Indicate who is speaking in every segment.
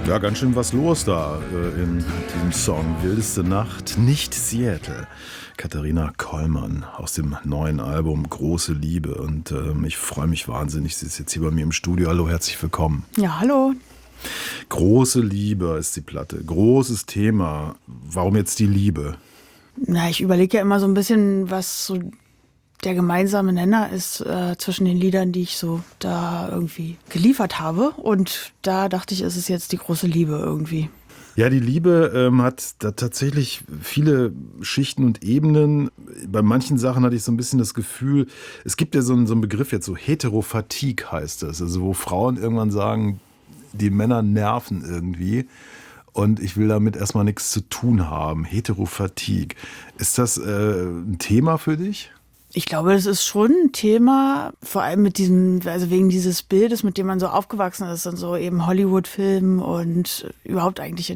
Speaker 1: Ja, ganz schön was los da in diesem Song. Wildeste Nacht, nicht Seattle. Katharina Kollmann aus dem neuen Album Große Liebe. Und ich freue mich wahnsinnig. Sie ist jetzt hier bei mir im Studio. Hallo, herzlich willkommen.
Speaker 2: Ja, hallo.
Speaker 1: Große Liebe ist die Platte. Großes Thema. Warum jetzt die Liebe?
Speaker 2: Na, ich überlege ja immer so ein bisschen, was so der gemeinsame Nenner ist zwischen den Liedern, die ich so da irgendwie geliefert habe. Und da dachte ich, ist es jetzt die große Liebe irgendwie.
Speaker 1: Ja, die Liebe hat da tatsächlich viele Schichten und Ebenen. Bei manchen Sachen hatte ich so ein bisschen das Gefühl, es gibt ja so einen Begriff jetzt, so Heterofatigue heißt das. Also wo Frauen irgendwann sagen, die Männer nerven irgendwie. Und ich will damit erstmal nichts zu tun haben. Heterofatigue. Ist das ein Thema für dich?
Speaker 2: Ich glaube, das ist schon ein Thema, vor allem mit diesem, also wegen dieses Bildes, mit dem man so aufgewachsen ist und so eben Hollywood-Filmen und überhaupt eigentlich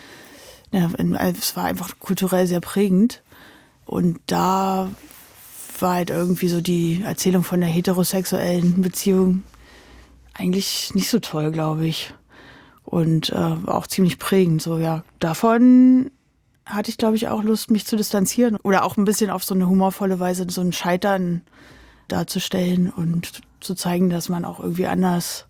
Speaker 2: es war einfach kulturell sehr prägend. Und da war halt irgendwie so die Erzählung von der heterosexuellen Beziehung eigentlich nicht so toll, glaube ich. Und auch ziemlich prägend, so ja. Davon hatte ich, glaube ich, auch Lust, mich zu distanzieren oder auch ein bisschen auf so eine humorvolle Weise so ein Scheitern darzustellen und zu zeigen, dass man auch irgendwie anders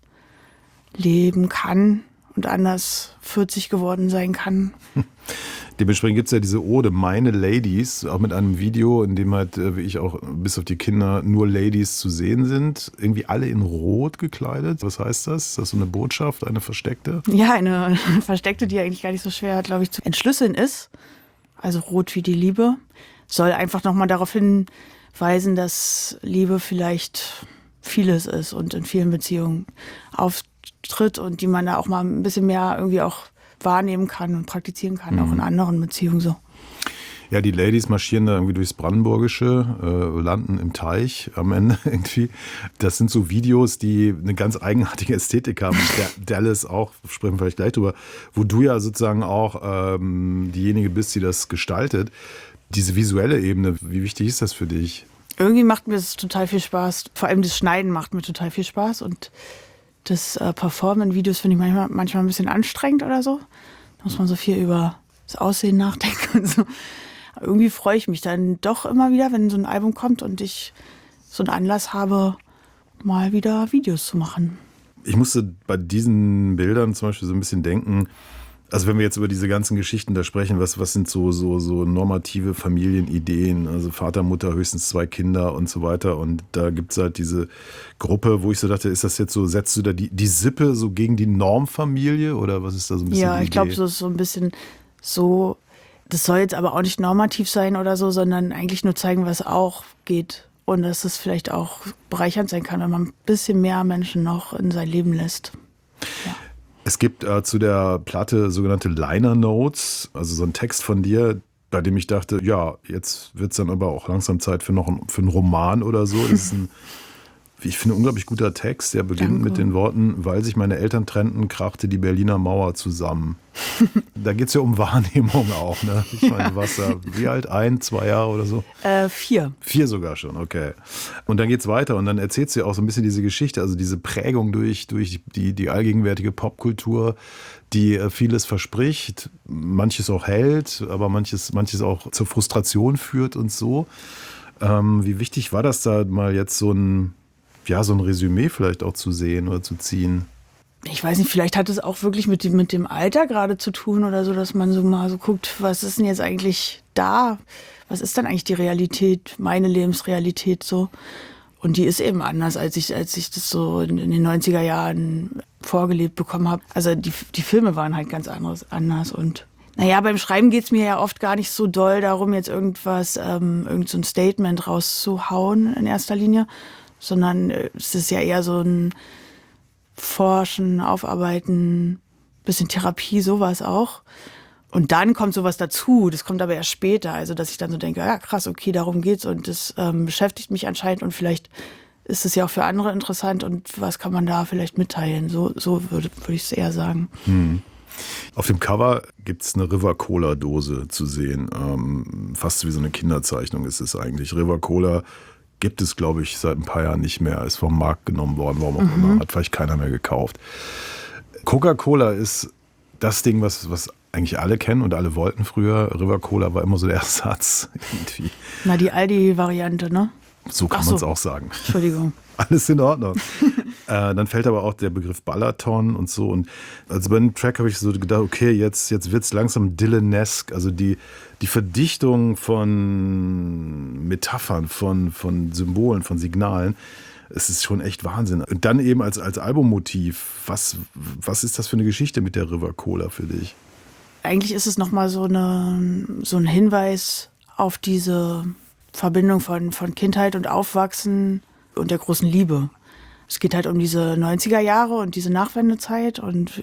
Speaker 2: leben kann und anders 40 geworden sein kann.
Speaker 1: Dementsprechend gibt es ja diese Ode Meine Ladies, auch mit einem Video, in dem halt, wie ich auch, bis auf die Kinder nur Ladies zu sehen sind. Irgendwie alle in Rot gekleidet. Was heißt das? Ist das so eine Botschaft, eine versteckte?
Speaker 2: Ja, eine versteckte, die eigentlich gar nicht so schwer, glaube ich, zu entschlüsseln ist. Also Rot wie die Liebe. Soll einfach nochmal darauf hinweisen, dass Liebe vielleicht vieles ist und in vielen Beziehungen auftritt und die man da auch mal ein bisschen mehr irgendwie auch wahrnehmen kann und praktizieren kann, auch in anderen Beziehungen so.
Speaker 1: Ja, die Ladies marschieren da irgendwie durchs Brandenburgische, landen im Teich am Ende irgendwie. Das sind so Videos, die eine ganz eigenartige Ästhetik haben. Dallas auch, sprechen wir vielleicht gleich drüber, wo du ja sozusagen auch diejenige bist, die das gestaltet. Diese visuelle Ebene, wie wichtig ist das für dich?
Speaker 2: Irgendwie macht mir das total viel Spaß. Vor allem das Schneiden macht mir total viel Spaß und das Performen in Videos finde ich manchmal ein bisschen anstrengend oder so. Da muss man so viel über das Aussehen nachdenken und so. Aber irgendwie freue ich mich dann doch immer wieder, wenn so ein Album kommt und ich so einen Anlass habe, mal wieder Videos zu machen.
Speaker 1: Ich musste bei diesen Bildern zum Beispiel so ein bisschen denken, also wenn wir jetzt über diese ganzen Geschichten da sprechen, was sind so normative Familienideen, also Vater, Mutter, höchstens 2 Kinder und so weiter. Und da gibt es halt diese Gruppe, wo ich so dachte, ist das jetzt so, setzt du da die Sippe so gegen die Normfamilie oder was ist da so ein bisschen
Speaker 2: Ja,
Speaker 1: die
Speaker 2: ich glaube,
Speaker 1: Idee?
Speaker 2: so ist so ein bisschen so, das soll jetzt aber auch nicht normativ sein oder so, sondern eigentlich nur zeigen, was auch geht. Und dass es vielleicht auch bereichernd sein kann, wenn man ein bisschen mehr Menschen noch in sein Leben lässt. Ja.
Speaker 1: Es gibt zu der Platte sogenannte Liner Notes, also so ein Text von dir, bei dem ich dachte, ja, jetzt wird es dann aber auch langsam Zeit für einen Roman oder so. Das ist ein, wie ich finde, unglaublich guter Text, der beginnt mit den Worten, weil sich meine Eltern trennten, krachte die Berliner Mauer zusammen. Da geht es ja um Wahrnehmung auch, ne? Ich meine, du warst da wie alt? 1, 2 Jahre oder so?
Speaker 2: 4.
Speaker 1: 4 sogar schon, okay. Und dann geht's weiter und dann erzählst du ja auch so ein bisschen diese Geschichte, also diese Prägung durch die allgegenwärtige Popkultur, die vieles verspricht, manches auch hält, aber manches auch zur Frustration führt und so. Wie wichtig war das da mal jetzt so ein Resümee vielleicht auch zu sehen oder zu ziehen?
Speaker 2: Ich weiß nicht, vielleicht hat es auch wirklich mit dem Alter gerade zu tun oder so, dass man so mal so guckt, was ist denn jetzt eigentlich da? Was ist denn eigentlich die Realität, meine Lebensrealität so? Und die ist eben anders, als ich das so in den 90er Jahren vorgelebt bekommen habe. Also die Filme waren halt ganz anders und naja, beim Schreiben geht's mir ja oft gar nicht so doll darum, jetzt irgend so ein Statement rauszuhauen in erster Linie, sondern es ist ja eher so ein Forschen, Aufarbeiten, bisschen Therapie, sowas auch. Und dann kommt sowas dazu, das kommt aber erst später, also dass ich dann so denke, ja krass, okay, darum geht's und das beschäftigt mich anscheinend und vielleicht ist es ja auch für andere interessant und was kann man da vielleicht mitteilen, so würde ich es eher sagen.
Speaker 1: Auf dem Cover gibt es eine River Cola Dose zu sehen, fast wie so eine Kinderzeichnung ist es eigentlich. River Cola gibt es, glaube ich, seit ein paar Jahren nicht mehr. Ist vom Markt genommen worden, warum auch immer. Hat vielleicht keiner mehr gekauft. Coca-Cola ist das Ding, was eigentlich alle kennen und alle wollten früher. River Cola war immer so der Ersatz irgendwie.
Speaker 2: Na, die Aldi-Variante, ne?
Speaker 1: So kann man es auch sagen.
Speaker 2: Entschuldigung.
Speaker 1: Alles in Ordnung. Dann fällt aber auch der Begriff Balaton und so. Und also bei dem Track habe ich so gedacht, okay, jetzt wird es langsam Dylanesque. Also die Verdichtung von Metaphern, von Symbolen, von Signalen. Es ist schon echt Wahnsinn. Und dann eben als Albummotiv, was ist das für eine Geschichte mit der River Cola für dich?
Speaker 2: Eigentlich ist es nochmal so ein Hinweis auf diese Verbindung von Kindheit und Aufwachsen und der großen Liebe. Es geht halt um diese 90er Jahre und diese Nachwendezeit und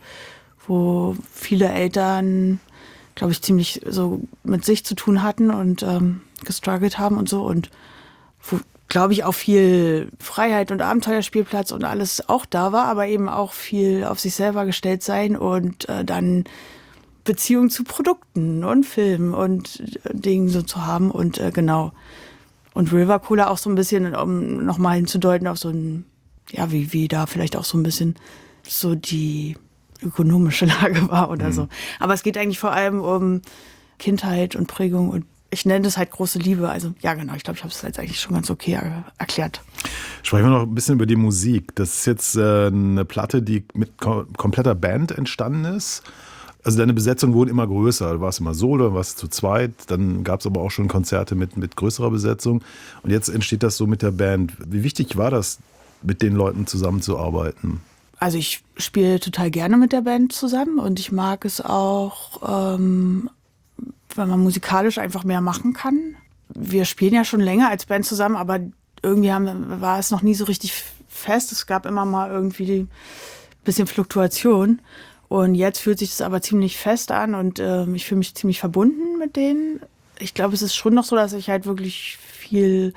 Speaker 2: wo viele Eltern, glaube ich, ziemlich so mit sich zu tun hatten und gestruggelt haben und so und wo, glaube ich, auch viel Freiheit und Abenteuerspielplatz und alles auch da war, aber eben auch viel auf sich selber gestellt sein und dann Beziehung zu Produkten und Filmen und Dingen so zu haben und genau. Und River Cola auch so ein bisschen, um nochmal hinzudeuten auf so ein, ja, wie da vielleicht auch so ein bisschen so die ökonomische Lage war oder so. Aber es geht eigentlich vor allem um Kindheit und Prägung und ich nenne das halt große Liebe. Also ja, genau, ich glaube, ich habe es jetzt eigentlich schon ganz okay erklärt.
Speaker 1: Sprechen wir noch ein bisschen über die Musik. Das ist jetzt eine Platte, die mit kompletter Band entstanden ist. Also deine Besetzung wurde immer größer. Du warst immer solo, warst zu zweit. Dann gab es aber auch schon Konzerte mit größerer Besetzung. Und jetzt entsteht das so mit der Band. Wie wichtig war das, mit den Leuten zusammenzuarbeiten?
Speaker 2: Also ich spiele total gerne mit der Band zusammen und ich mag es auch, wenn man musikalisch einfach mehr machen kann. Wir spielen ja schon länger als Band zusammen, aber irgendwie war es noch nie so richtig fest. Es gab immer mal irgendwie ein bisschen Fluktuation. Und jetzt fühlt sich das aber ziemlich fest an und ich fühle mich ziemlich verbunden mit denen. Ich glaube, es ist schon noch so, dass ich halt wirklich viel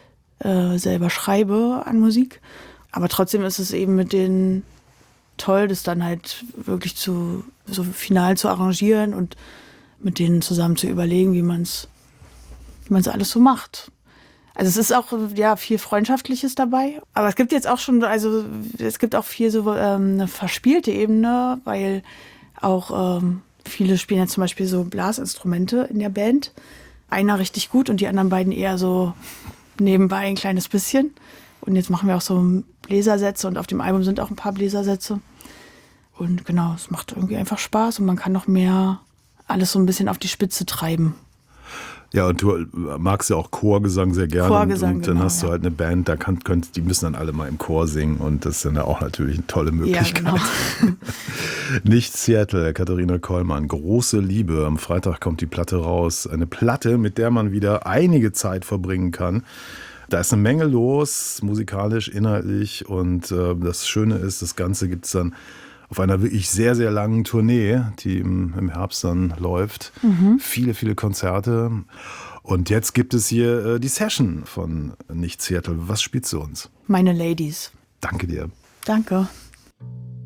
Speaker 2: selber schreibe an Musik. Aber trotzdem ist es eben mit denen toll, das dann halt wirklich so final zu arrangieren und mit denen zusammen zu überlegen, wie man es alles so macht. Also es ist auch ja viel Freundschaftliches dabei, aber es gibt jetzt auch schon, also es gibt auch viel so eine verspielte Ebene, weil auch viele spielen jetzt zum Beispiel so Blasinstrumente in der Band. Einer richtig gut und die anderen beiden eher so nebenbei ein kleines bisschen. Und jetzt machen wir auch so Bläsersätze und auf dem Album sind auch ein paar Bläsersätze. Und genau, es macht irgendwie einfach Spaß und man kann noch mehr alles so ein bisschen auf die Spitze treiben.
Speaker 1: Ja, und du magst ja auch Chorgesang sehr gerne.
Speaker 2: Chorgesang,
Speaker 1: und dann
Speaker 2: genau,
Speaker 1: hast du halt eine Band, die müssen dann alle mal im Chor singen und das ist dann auch natürlich eine tolle Möglichkeit.
Speaker 2: Ja, genau.
Speaker 1: Nicht Seattle, Katharina Kollmann. Große Liebe. Am Freitag kommt die Platte raus. Eine Platte, mit der man wieder einige Zeit verbringen kann. Da ist eine Menge los, musikalisch, inhaltlich. Und das Schöne ist, das Ganze gibt es dann auf einer wirklich sehr, sehr langen Tournee, die im Herbst dann läuft. Viele, viele Konzerte. Und jetzt gibt es hier die Session von Nicht Seattle. Was spielst du uns?
Speaker 2: Meine Ladies.
Speaker 1: Danke dir.
Speaker 2: Danke.